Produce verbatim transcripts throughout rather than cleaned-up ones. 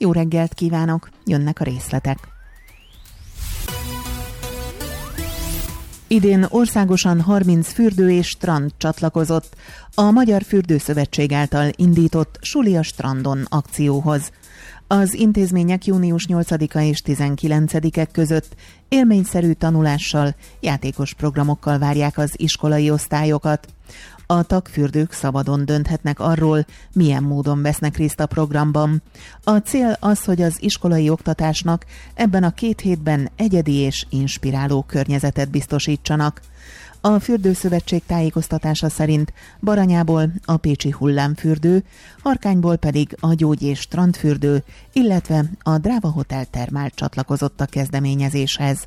Jó reggelt kívánok, jönnek a részletek. Idén országosan harminc fürdő és strand csatlakozott a Magyar Fürdőszövetség által indított Suli a strandon akcióhoz. Az intézmények június nyolcadika és tizenkilencedike között élményszerű tanulással, játékos programokkal várják az iskolai osztályokat. A tagfürdők szabadon dönthetnek arról, milyen módon vesznek részt a programban. A cél az, hogy az iskolai oktatásnak ebben a két hétben egyedi és inspiráló környezetet biztosítsanak. A Fürdőszövetség tájékoztatása szerint Baranyából a Pécsi Hullámfürdő, Harkányból pedig a Gyógy- és Strandfürdő, illetve a Dráva Hotel Termál csatlakozott a kezdeményezéshez.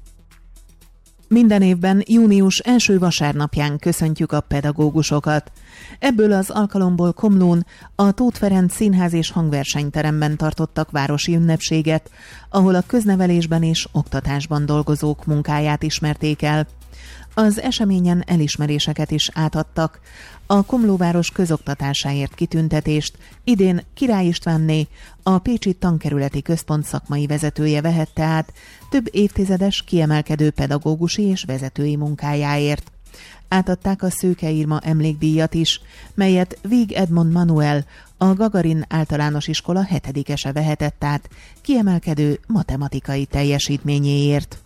Minden évben június első vasárnapján köszöntjük a pedagógusokat. Ebből az alkalomból Komlón a Tóth Ferenc Színház és Hangversenyteremben tartottak városi ünnepséget, ahol a köznevelésben és oktatásban dolgozók munkáját ismerték el. Az eseményen elismeréseket is átadtak. A Komlóváros közoktatásáért kitüntetést idén Király Istvánné, a Pécsi Tankerületi Központ szakmai vezetője vehette át több évtizedes kiemelkedő pedagógusi és vezetői munkájáért. Átadták a Szőke Irma emlékdíjat is, melyet Víg Edmond Manuel, a Gagarin általános iskola hetedikese vehetett át kiemelkedő matematikai teljesítményéért.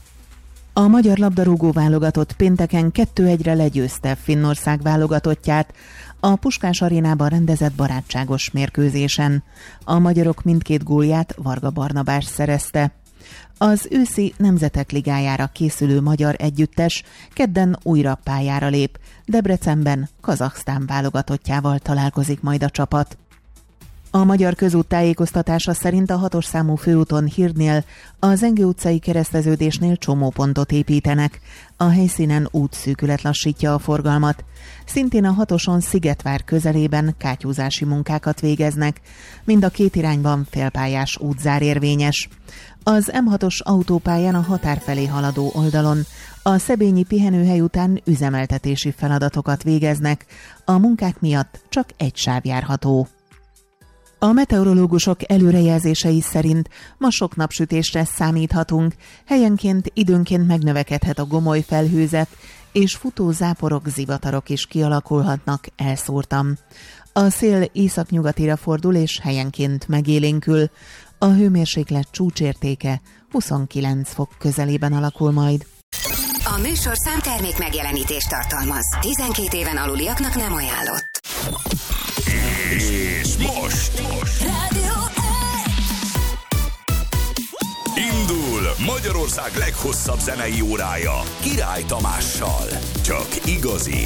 A magyar labdarúgó válogatott pénteken kettő egyre legyőzte Finnország válogatottját a Puskás arénában rendezett barátságos mérkőzésen. A magyarok mindkét gólját Varga Barnabás szerezte. Az őszi Nemzetek Ligájára készülő magyar együttes kedden újra pályára lép. Debrecenben Kazaksztán válogatottjával találkozik majd a csapat. A Magyar Közút tájékoztatása szerint a hatos számú főúton Hírdnél az Enge utcai kereszteződésnél csomópontot építenek. A helyszínen útszűkület lassítja a forgalmat. Szintén a hatoson Szigetvár közelében kátyúzási munkákat végeznek. Mind a két irányban félpályás útzár érvényes. Az em hatos autópályán a határ felé haladó oldalon a szebényi pihenőhely után üzemeltetési feladatokat végeznek. A munkák miatt csak egy sáv járható. A meteorológusok előrejelzései szerint ma sok napsütésre számíthatunk, helyenként időnként megnövekedhet a gomoly felhőzet, és futó záporok, zivatarok is kialakulhatnak elszórtan. A szél északnyugatira fordul és helyenként megélénkül. A hőmérséklet csúcsértéke huszonkilenc fok közelében alakul majd. A műsor számtermék megjelenítést tartalmaz. tizenkét éven aluliaknak nem ajánlott. És most, most. Rádió Indul Magyarország leghosszabb zenei órája Király Tamással. Csak igazi